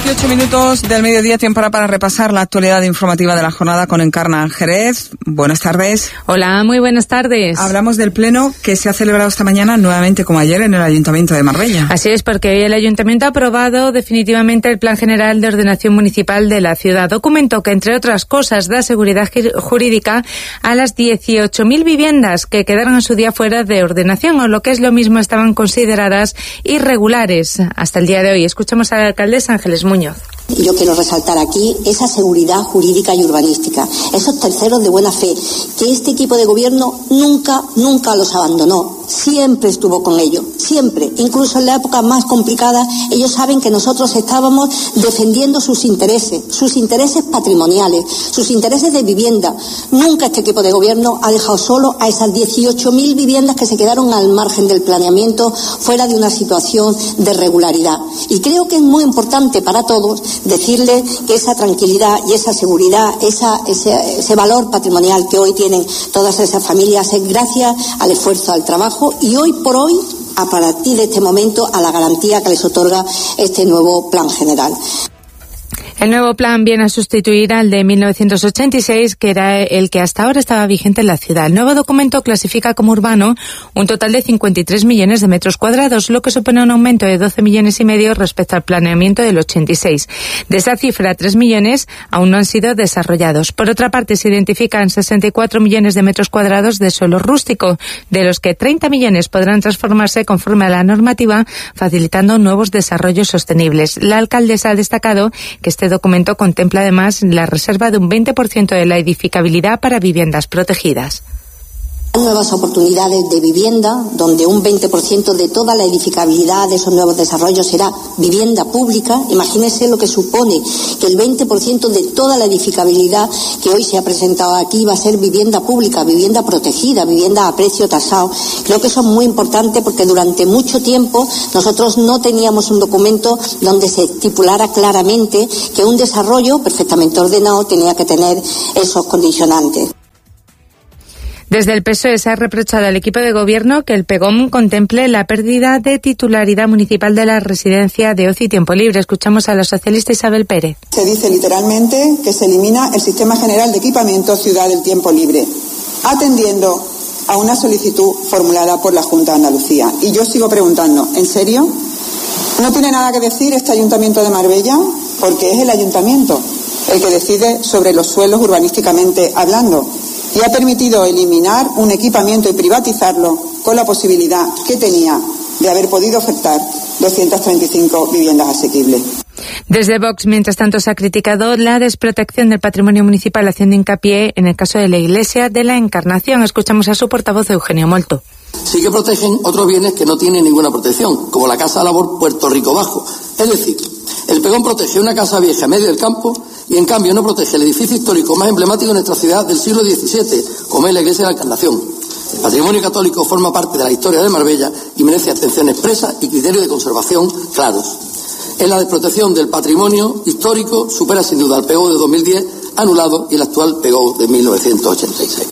18 minutos del mediodía, tiempo para repasar la actualidad informativa de la jornada con Encarna Jerez. Buenas tardes. Hola, muy buenas tardes. Hablamos del pleno que se ha celebrado esta mañana nuevamente como ayer en el Ayuntamiento de Marbella. Así es, porque hoy el Ayuntamiento ha aprobado definitivamente el Plan General de Ordenación Municipal de la ciudad. Documento que, entre otras cosas, da seguridad jurídica a las 18.000 viviendas que quedaron en su día fuera de ordenación, o lo que es lo mismo, estaban consideradas irregulares hasta el día de hoy. Escuchamos a la alcaldesa Ángeles Muñoz. Yo quiero resaltar aquí esa seguridad jurídica y urbanística, esos terceros de buena fe, que este equipo de gobierno nunca los abandonó, siempre estuvo con ellos, siempre, incluso en la época más complicada, ellos saben que nosotros estábamos defendiendo sus intereses patrimoniales, sus intereses de vivienda. Nunca este equipo de gobierno ha dejado solo a esas 18.000 viviendas que se quedaron al margen del planeamiento, fuera de una situación de regularidad. Y creo que es muy importante para todos decirle que esa tranquilidad y esa seguridad, ese valor patrimonial que hoy tienen todas esas familias es gracias al esfuerzo, al trabajo y hoy por hoy, a partir de este momento, a la garantía que les otorga este nuevo plan general. El nuevo plan viene a sustituir al de 1986, que era el que hasta ahora estaba vigente en la ciudad. El nuevo documento clasifica como urbano un total de 53 millones de metros cuadrados, lo que supone un aumento de 12 millones y medio respecto al planeamiento del 86. De esa cifra, 3 millones aún no han sido desarrollados. Por otra parte, se identifican 64 millones de metros cuadrados de suelo rústico, de los que 30 millones podrán transformarse conforme a la normativa, facilitando nuevos desarrollos sostenibles. La alcaldesa ha destacado que este documento contempla además la reserva de un 20% de la edificabilidad para viviendas protegidas. Nuevas oportunidades de vivienda, donde un 20% de toda la edificabilidad de esos nuevos desarrollos será vivienda pública. Imagínense lo que supone que el 20% de toda la edificabilidad que hoy se ha presentado aquí va a ser vivienda pública, vivienda protegida, vivienda a precio tasado. Creo que eso es muy importante porque durante mucho tiempo nosotros no teníamos un documento donde se estipulara claramente que un desarrollo perfectamente ordenado tenía que tener esos condicionantes. Desde el PSOE se ha reprochado al equipo de gobierno que el PEGOM contemple la pérdida de titularidad municipal de la residencia de ocio y tiempo libre. Escuchamos a la socialista Isabel Pérez. Se dice literalmente que se elimina el Sistema General de Equipamiento Ciudad del Tiempo Libre, atendiendo a una solicitud formulada por la Junta de Andalucía. Y yo sigo preguntando, ¿en serio? ¿No tiene nada que decir este Ayuntamiento de Marbella? Porque es el Ayuntamiento el que decide sobre los suelos urbanísticamente hablando. Y ha permitido eliminar un equipamiento y privatizarlo con la posibilidad que tenía de haber podido ofertar 235 viviendas asequibles. Desde Vox, mientras tanto, se ha criticado la desprotección del patrimonio municipal, haciendo hincapié en el caso de la Iglesia de la Encarnación. Escuchamos a su portavoz, Eugenio Molto. Sí que protegen otros bienes que no tienen ninguna protección, como la Casa Labor Puerto Rico Bajo. Es decir, el PEGOM protege una casa vieja en medio del campo y en cambio no protege el edificio histórico más emblemático de nuestra ciudad del siglo XVII, como es la Iglesia de la Encarnación. El patrimonio católico forma parte de la historia de Marbella y merece atención expresa y criterios de conservación claros. En la desprotección del patrimonio histórico supera sin duda al PEGO de 2010 anulado y el actual PEGO de 1986.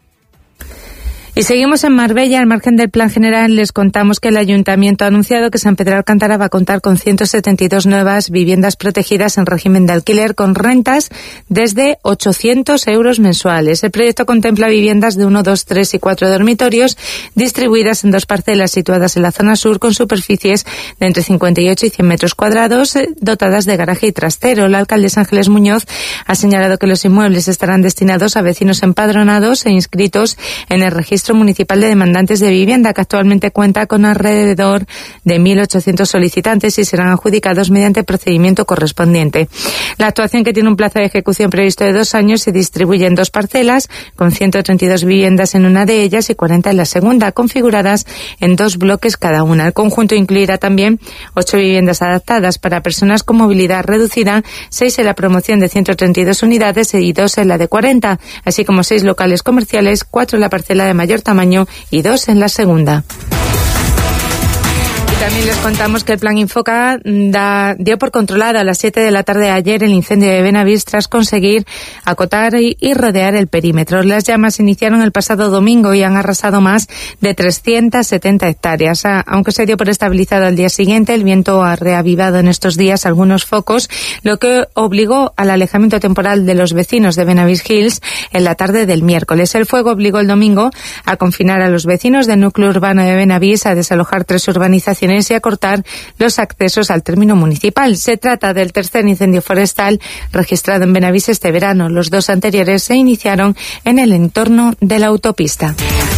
Y seguimos en Marbella. Al margen del plan general, les contamos que el Ayuntamiento ha anunciado que San Pedro Alcántara va a contar con 172 nuevas viviendas protegidas en régimen de alquiler con rentas desde 800 euros mensuales. El proyecto contempla viviendas de 1, 2, 3 y 4 dormitorios distribuidas en 2 parcelas situadas en la zona sur con superficies de entre 58 y 100 metros cuadrados, dotadas de garaje y trastero. La alcaldesa Ángeles Muñoz ha señalado que los inmuebles estarán destinados a vecinos empadronados e inscritos en el registro municipal de demandantes de vivienda, que actualmente cuenta con alrededor de 1.800 solicitantes y serán adjudicados mediante procedimiento correspondiente. La actuación, que tiene un plazo de ejecución previsto de 2 años, se distribuye en 2 parcelas, con 132 viviendas en una de ellas y 40 en la segunda, configuradas en 2 bloques cada una. El conjunto incluirá también 8 viviendas adaptadas para personas con movilidad reducida, 6 en la promoción de 132 unidades y 2 en la de 40, así como 6 locales comerciales, 4 en la parcela de mayor tamaño y 2 en la segunda. También les contamos que el Plan Infoca dio por controlado a las 7 de la tarde de ayer el incendio de Benavís tras conseguir acotar y rodear el perímetro. Las llamas se iniciaron el pasado domingo y han arrasado más de 370 hectáreas. Aunque se dio por estabilizado al día siguiente, el viento ha reavivado en estos días algunos focos, lo que obligó al alejamiento temporal de los vecinos de Benavís Hills en la tarde del miércoles. El fuego obligó el domingo a confinar a los vecinos del núcleo urbano de Benavís, a desalojar 3 urbanizaciones y a cortar los accesos al término municipal. Se trata del tercer incendio forestal registrado en Benavís este verano. Los 2 anteriores se iniciaron en el entorno de la autopista.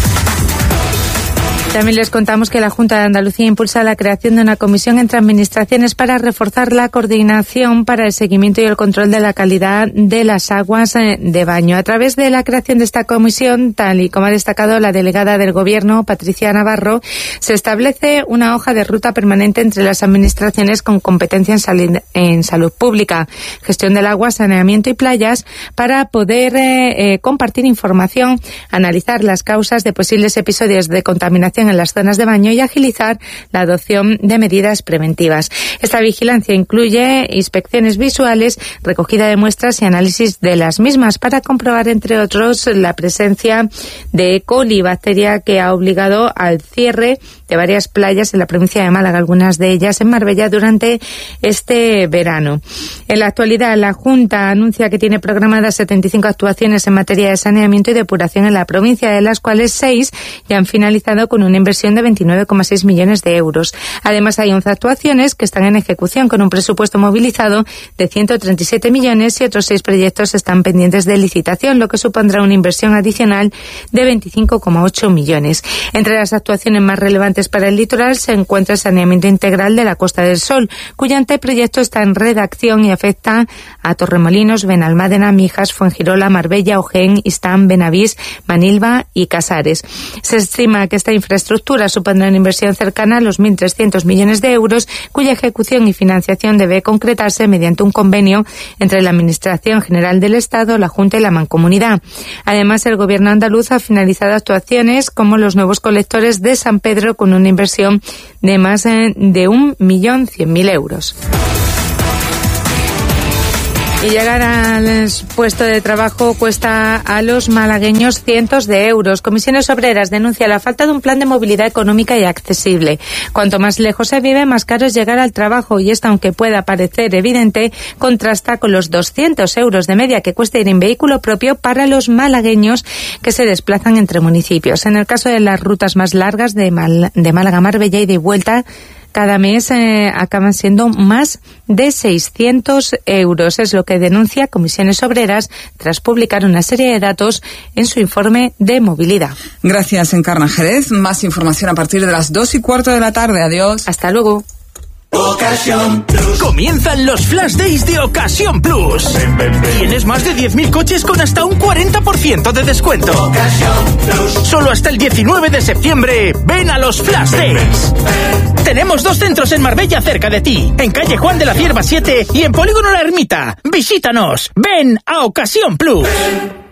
También les contamos que la Junta de Andalucía impulsa la creación de una comisión entre administraciones para reforzar la coordinación para el seguimiento y el control de la calidad de las aguas de baño. A través de la creación de esta comisión, tal y como ha destacado la delegada del Gobierno, Patricia Navarro, se establece una hoja de ruta permanente entre las administraciones con competencia en salud pública, gestión del agua, saneamiento y playas, para poder compartir información, analizar las causas de posibles episodios de contaminación en las zonas de baño y agilizar la adopción de medidas preventivas. Esta vigilancia incluye inspecciones visuales, recogida de muestras y análisis de las mismas para comprobar, entre otros, la presencia de E. coli, bacteria que ha obligado al cierre de varias playas en la provincia de Málaga, algunas de ellas en Marbella, durante este verano. En la actualidad, la Junta anuncia que tiene programadas 75 actuaciones en materia de saneamiento y depuración en la provincia, de las cuales 6 ya han finalizado con una inversión de 29,6 millones de euros. Además, hay 11 actuaciones que están en ejecución con un presupuesto movilizado de 137 millones y otros 6 proyectos están pendientes de licitación, lo que supondrá una inversión adicional de 25,8 millones. Entre las actuaciones más relevantes para el litoral se encuentra el saneamiento integral de la Costa del Sol, cuyo anteproyecto está en redacción y afecta a Torremolinos, Benalmádena, Mijas, Fuengirola, Marbella, Ojén, Istán, Benavís, Manilva y Casares. Se estima que esta infraestructura supondrá una inversión cercana a los 1.300 millones de euros, cuya ejecución y financiación debe concretarse mediante un convenio entre la Administración General del Estado, la Junta y la Mancomunidad. Además, el Gobierno andaluz ha finalizado actuaciones como los nuevos colectores de San Pedro, con una inversión de más de 1.100.000 euros. Y llegar al puesto de trabajo cuesta a los malagueños cientos de euros. Comisiones Obreras denuncia la falta de un plan de movilidad económica y accesible. Cuanto más lejos se vive, más caro es llegar al trabajo, y esto, aunque pueda parecer evidente, contrasta con los 200 euros de media que cuesta ir en vehículo propio para los malagueños que se desplazan entre municipios. En el caso de las rutas más largas de Málaga a Marbella y de vuelta, cada mes acaban siendo más de 600 euros. Es lo que denuncia Comisiones Obreras tras publicar una serie de datos en su informe de movilidad. Gracias, Encarna Jerez. Más información a partir de las 2:15 de la tarde. Adiós. Hasta luego. Ocasión Plus. Comienzan los Flash Days de Ocasión Plus. Tienes más de 10.000 coches con hasta un 40% de descuento. Ocasión Plus. Solo hasta el 19 de septiembre. Ven a los Flash Days. Tenemos 2 centros en Marbella cerca de ti. En calle Juan de la Cierva 7 y en Polígono La Ermita. Visítanos. Ven a Ocasión Plus.